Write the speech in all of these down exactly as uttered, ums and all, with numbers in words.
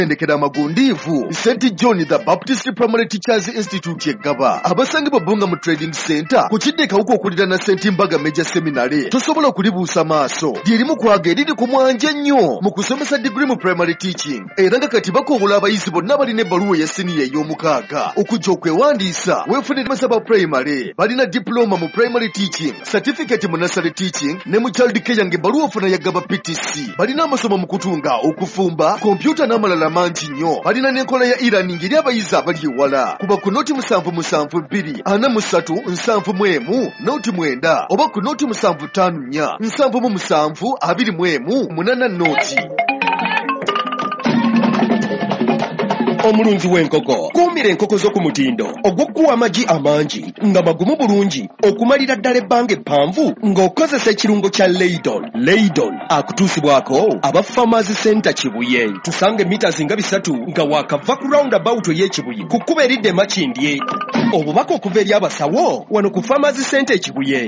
endekera amagundiivu Saint John the Baptist Primary Teachers Institute yeggaba abasange babunga mu Trading Center ku kiddekawuko okulira na Saint Mbaga Major Seminary tosobola okulibuusa maaso lyerimu kwaga eriri ku mwanja ennyo mu kusomesa degree mu primary teaching era nga kati bakobola abayizi bonna balina ebbaluwa ya siniya ey'omukaaga okujja okwewandiisa weefunire masaba primary balina diploma mu primary teaching certificate mu nursery teaching ne mu child care ng'ebbaluwa ofuna yaggaba P T C balina amasomo mu kutunga okufumba kompyuta n'amalala mangi nnyo balina n'enkola ya e-learning eri abayizi abali ewala kuba ku noti musanvu musanvu bbiri ana mu ssatu nsanvu mu emu noti mwenda oba ku noti musanvu ttaano nnya nsanvu mu musanvu abiri mu emu munana noti. Omulunzi w'enkoko kuumira enkoko z'okumutindo ogw'okkuwa amagi amangi nga magumu bulungi okumalira ddala ebbanga eppanvu ng'okozesa ekirungo kya Leydon. Leydon akutuusibwako aba Farmers Center Kibuye. Tusange mita zinga bisatu nga waakava ku roundabout y'ekibuye ku kkubo eridda e Makindye. Obubaka okuva eri abasawo wano ku Farmers Center Kibuye.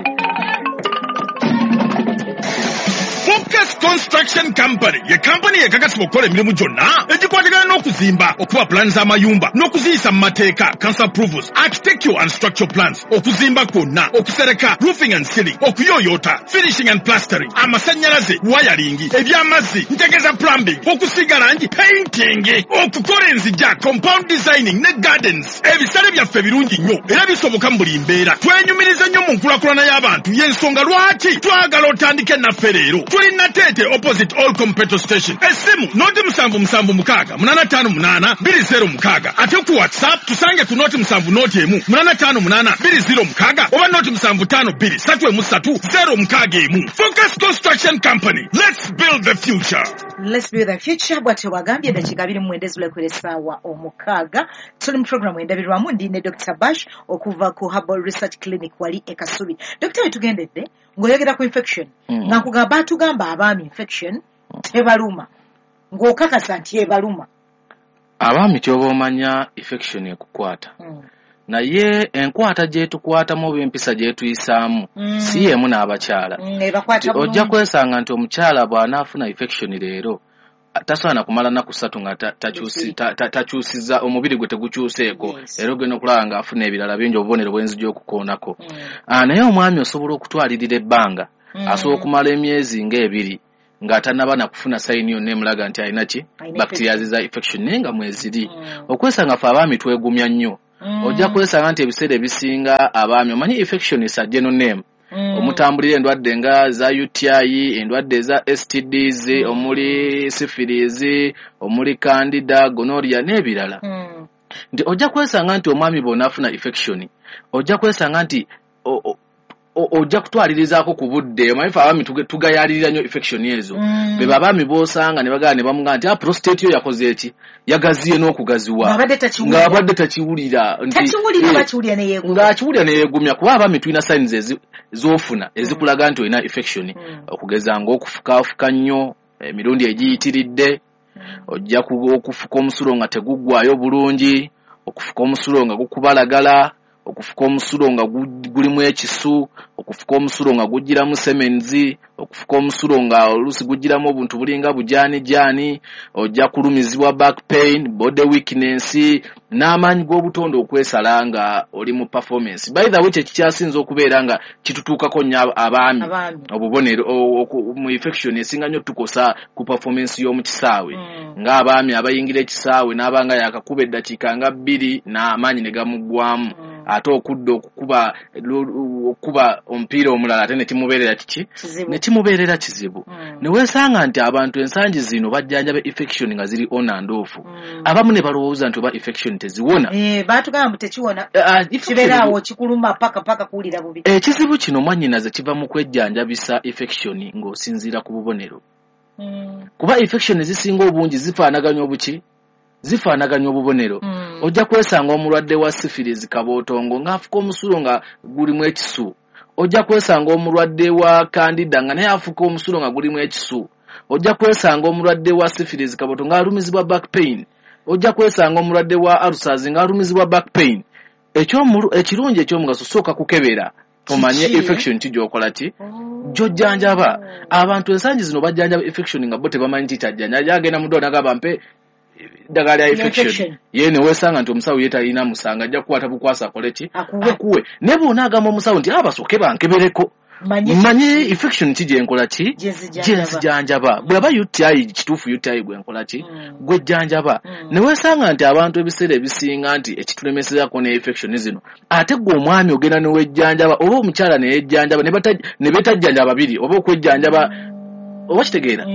Focus Construction Company ye company yekakasibwa okukola emirimu gyonna egikwatagana n'okuzimba okuba plans z'amayumba n'okuziyisa mu mateeka council approvals architectural and structural plans okuzimba kwonna okusereka roofing and ceiling okuyoyota finishing and plastering amasannyalaze wiring ebyamazzi ntegeza plumbing okusiga langi painting okukola enzija compound designing ne gardens ebisale byaffe birungi nnyo era bisoboka mu buli mbeera twenyumiriza nnyo mu nkulakulana y'abantu y'ensonga lwaki twagala otandike naffe leero tulina Tete opposite Allcom petrol station esimu noti musanvu musanvu mukaaga munana ttaano munaana bbiri zero mukaaga ate ku WhatsApp tusange ku noti musanvu noti emu munana ttaano munaana bbiri zero mukaaga oba noti musanvu ttaano bbiri ssatu emu ssatu zero mukaaga emu. Focus Construction Company, let's build the future. Let's build the future. Bw'atyo wagambye eddakiika abiri mu mwenda ezulekera essaawa omukaaga tuli mu programu endabirwamu ndine Doctor Bash okuva ku Herbal Research Clinic wali e Kasubi. Doctor wetugendedde ng'oyogera ku infection mm. nga nkugamba atugamba abaami infection tebaluma ng'okakasa nti ebaluma abaami kyoba omanya infection ekukwata mm. naye enkwata gyetukwatamu oba empisa gyetuyisaamu mm. si yemu n'abakyala mm, ojja kwesanga nti omukyala bw'anaafuna infection leero tasaana kumala nnaku ssatu nga takyusiza omubiri gwe tegukyuseeko era ogenda okulaba ng'afuna ebirala bingi obubonero bw'enzija okukoonako naye omwami osobola okutwalirira ebbanga asobola okumala emyezi ng'ebiri ng'atannaba na kufuna sayini yonna emulaga nti alina ki bacteria za infection naye nga mweziri okwesanga ffe abaami twegumya nnyo ojja kwesanga nti ebiseera ebisinga abaami omanyi infection is a general name omutambulira endwadde nga za U T I endwadde za S T Ds omuli syphilis omuli candida gonorrhea n'ebirala nti ojja kwesanga nti omwami bw'onaafuna infection ojja kwesanga nti ojja kutwalirizaako ku budde omanyi ffe abaami tugayalirira nnyo infection ezo be babaami b'osanga ne bagala ne bamugamba nti prostate yo yakoze eki yagaziye n'okugaziwa ng'abadde takiwulira ng'akiwulira ne yeegumya kuba abaami tulina signs z'ofuna ezikulaga nti olina infection okugeza ng'okufukaafuka nnyo emirundi egiyitiridde ojja okufuka omusulo nga teguggwayo bulungi okufuka omusulo nga gukubalagala okufuka omusulo nga gulimu ekisu okufuka omusulo nga gujjiramu semenzi okufuka omusulo nga oluusi gujjiramu obuntu bulinga bujaani jaani ojja kulumizibwa back pain body weakness n'amaanyi g'obutonde okwesala nga oli mu performance by the way kyekikyasinza okubeera nga kitutuukako nnyo abaami obubonero mu infection esinga nnyo tukosa ku performance y'omu kisaawe ng'abaami abayingira ekisaawe n'abanga yakakuba eddakiika nga bbiri n'amaanyi ne gamuggwamu ate okudda okukuba okuba omupiira omulala ate ne kimubeerera kiki ne kimubeerera kizibu ne weesanga nti abantu ensangi zino bajjanjaba infection nga ziri on and off abamu ne balowooza nti oba infection teziwona baatugamba mbu tekiwona kibeeraawo kikuluma paka paka kuwulira bubi ekizibu kino mwannyinaze kiva mu kwejjanjabisa infection ng'osinziira ku bubonero kuba infection ezisinga obungi zifaanaganya obuki zifaanaganya obubonero ojja kwesanga omulwadde wa syphilis kabootongo ng'afuka omusulo nga gulimu ekisu ojja kwesanga omulwadde wa candida nga naye afuka omusulo nga gulimu ekisu ojja kwesanga omulwadde wa syphilis kabootongo ng'alumizibwa back pain ojja kwesanga omulwadde wa ulcers ng'alumizibwa back pain ekirungi ekyomugaso sooka kukebera omanye infection ki gy'okola ki gy'ojjanjaba abantu ensangi zino bajjanjaba infection nga bo tebamanyi nti tajjanjaba agenda mu ddwaliro n'agamba mpe ddagala lya infection yene wesanga nti omusawo yetalina musanga ajja kukwata bukwasa akoleki akuwe ne bw'onaagamba omusawo nti abasooke bankebereko manye infection ki gyenkola ki gyenzijanjaba bw'aba U T I kituufu U T I gwenkola ki gwejjanjaba ne wesanga nti abantu ebiseera ebisinga nti ekitulemesezako ne infection zino ate gwe omwami ogenda ne wejjanjaba oba omukyala ne yejjanjaba ne beetajjanjaba babiri oba okwejjanjaba oba kitegeera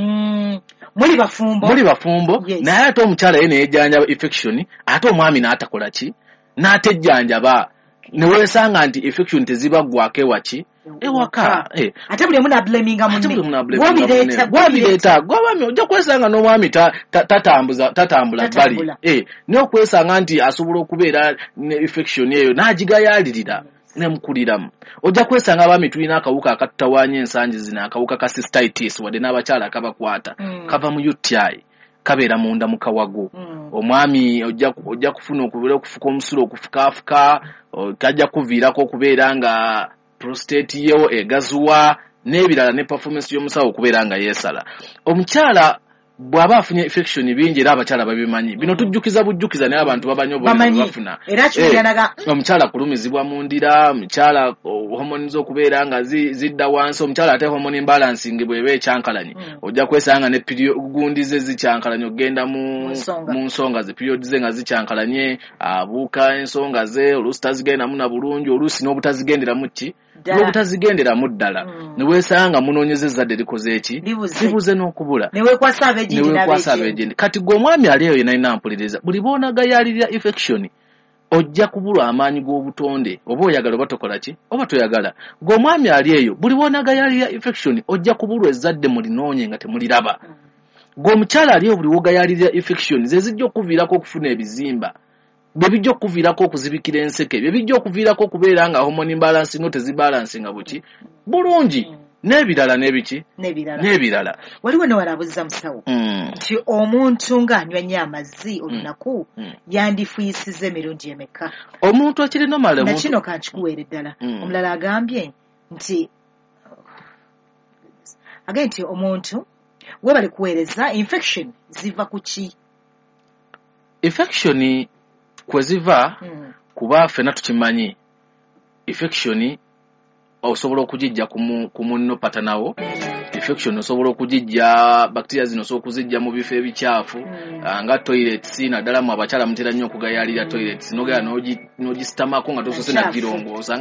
muli bafumbo muli bafumbo yes. Naye ate omukyala ye ne yejjanjaba infection ate omwami n'atakola ki n'atejjanjaba ne weesanga nti infection tezibagwako ewaki ewaka eh ate buli muna blaminga munne wabireta wabireta gwabami ojja kwesanga n'omwami tatambuza tatambula bali eh ne okwesanga nti asobola okubeera ne infection eyo n'agigayalirira ne mukuliramu ojja kwesanga abami tulina akawuka akatutawanya ensangi zina akawuka ka cystitis wadde n'abakyala akabakwata mm. kava mu U T I kabeera munda mu kawago mm. omwami ojja ojja kufuna okubeera okufuka omusulo okufukaafuka kajja kuviirako okubeera nga prostate yo egazuwa n'ebirala ne performance y'omusawo okubeera nga yeesala omukyala bw'aba afunye infection bingi era abakyala babimanyi bino tujjukiza bujjukiza naye abantu babanyi obulungi bafuna era kiyanaga omukyala kulumizibwa mu ndira omukyala hormones okubeera nga zidda wansi omukyala ate hormone imbalancing bw'eba ekyankalanye ojja kwesanga ne period gundi ze zikyankalanye ogenda mu mu nsonga ze period ze nga zikyankalanye abuuka ensonga ze oluusi tazigendamu na bulungi oluusi n'obutazigenderamu ki n'obutazigenderamu ddala ne weesanga munoonyezezza dde likoze eki libuze n'okubula ne weekwasa abeegendi kati gwe omwami ali eyo yena alina mpuliriza buli boonagayalirira infection ojja kubulwa amaanyi g'obutonde oba oyagala oba tokola ki oba toyagala gwe omwami ali eyo buli boonagayalirira infection ojja kubulwa ezzadde mulinoonye nga temuliraba gwe omukyala ali eyo buli wogayalirira infection ze zijja okuviirako okufuna ebizimba bwe bijja okuviirako okuzibikira enseke bye bijja okuviirako okubeera nga hormone imbalance no tezibalansinga buki bulungi n'ebirala n'ebiki n'ebirala waliwo ne walabuza musawo nti mm. omuntu ng'anywa nnyo amazzi olunaku mm. mm. yandifuyisiza emirundi emeka omuntu akirina omala na kino kankikuweera ddala mm. omulala agambye nti agambye nti omuntu we bali kuweereza infection ziva ku ki infection kwe ziva mm. kuba ffenna tukimanyi infection osobola okugijja ku munno patanawo infection osobola okugijja bacteria zino osobola okuzijja mu bifo ebikyafu mm. nga toilets naddala mu abakyala mutera nnyo okugayalira toilets nogera n'ogistamako nga tosose na girongo